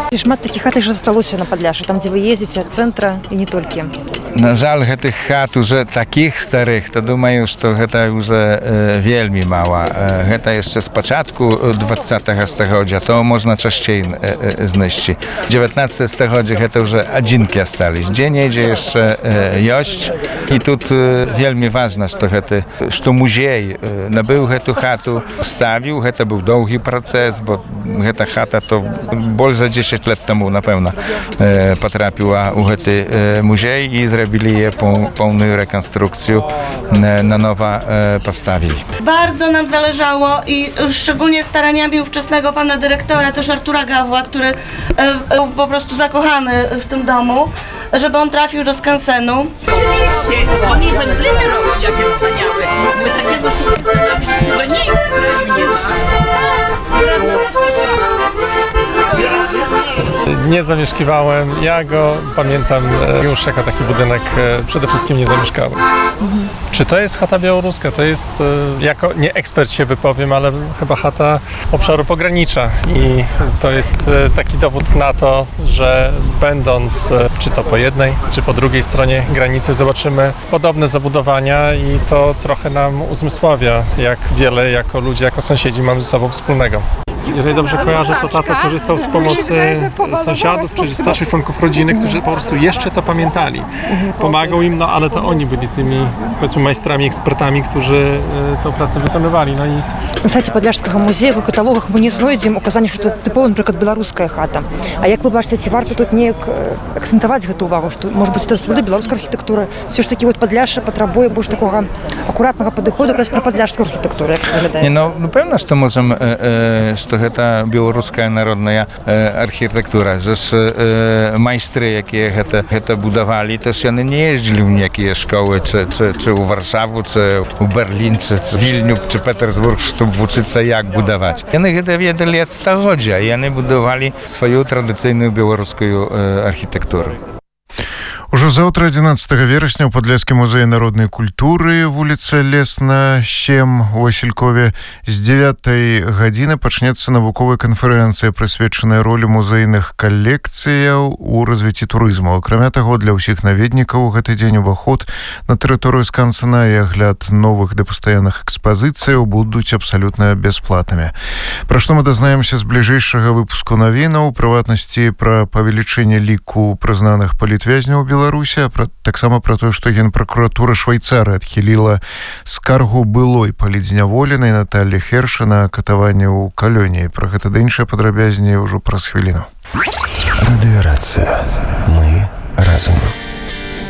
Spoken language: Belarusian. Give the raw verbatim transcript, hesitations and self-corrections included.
Шмат такіх хат ж засталося на Падляшшы, там дзе вы ездзіце ад цэнтра і не толькі. На жаль, гэтых хат уже такіх старых, то думаю, што гэта уже э, вельмі мала. Э, гэта яшчэ з пачатку двадцатага стагоддзя, то можна часцей э, э, знайсці. дзевятнаццатае стагоддзе гэта уже адзінкі астались. Дзе-нідзе яшчэ э, ёсць. І тут э, вельмі важна, што гэты, што музей э, набыў гэту хату, ставіў, гэта быў доўгі працэс, бо гэта хата то больш за дзесяць лет таму, напэўна, э, потрапіла ў гэты э, музей і зрабілі je pełną rekonstrukcję na nowo postawili. Bardzo nam zależało i szczególnie staraniami ówczesnego pana dyrektora, też Artura Gawła, który był po prostu zakochany w tym domu, żeby on trafił do skansenu. Oni wędliny robią, jakie wspaniałe. My takiego skansenu nikt nie Nie zamieszkiwałem, ja go pamiętam już jako taki budynek, przede wszystkim nie zamieszkałem. Mhm. Czy to jest chata białoruska? To jest, jako nie ekspert się wypowiem, ale chyba chata obszaru pogranicza i to jest taki dowód na to, że będąc czy to po jednej, czy po drugiej stronie granicy zobaczymy podobne zabudowania i to trochę nam uzmysławia, jak wiele jako ludzie, jako sąsiedzi mamy ze sobą wspólnego. Jeżeli dobrze kojarzę, to tato korzystał z pomocy sąsiadów, czy starszych członków rodziny, którzy po prostu jeszcze to pamiętali. Pomagał im, no ale to oni byli tymi, powiedzmy, majstrami, ekspertami, którzy tę pracę wykonywali. No i... На сайце Падляшскага музея ў каталогах мы не знойдзем указанне, што тут тыпова, напрыклад, беларуская хата. А як вы бачыце, ці варта тут неяк акцэнтаваць гэту ўвагу, што, можа быць, это сапраўды беларуская архітэктура? Все ж таки вот Падляшша патрабуе больш такога акуратнага падыходу якраз пра падляшскую архітэктуру, як выглядае? Не, ну, ну пэўна, што можам, э, э, што гэта беларуская народная э, архітэктура. Заш э, майстры, якія гэта, гэта будавалі, też яны не ездзілі ў некія школы, чи, чи, чи ў Варшаву, чи ў Берлін, чи, чи Вільню, чи Петербург, щоб вчыцца, як будаваць. Яны гэта ведалі ад стагоддзя, яны будавалі сваю традыцыйную беларускую э, архітэктуру. Ужо заўтра адзінаццатага верасня ў Падляшскім музеі народнай культуры, вуліца Лесна, сем у Васількове, з дзевятай гадзіны пачнецца навуковая канферэнцыя, прысвечаная ролі музейных калекцыяў у развіцці турызму. Акрамя таго, для ўсіх наведнікаў у гэты дзень уваход на тэрыторыю скансена і агляд новых ды пастаянных экспазіцыяў будуць абсалютна бясплатнымі. Пра што мы дазнаемся з бліжэйшага выпуску навінаў, у прыватнасці пра павелічэнне ліку прызнаных палітвязняў Беларусі, а таксама пра тое, што генпракуратура Швейцарыі адхіліла скаргу былой палітзняволенай Наталлі Херша на катаванне ў Калёне. Пра гэта ды іншае падрабязней ужо праз хвіліну. Радыёрацыя. Мы разум.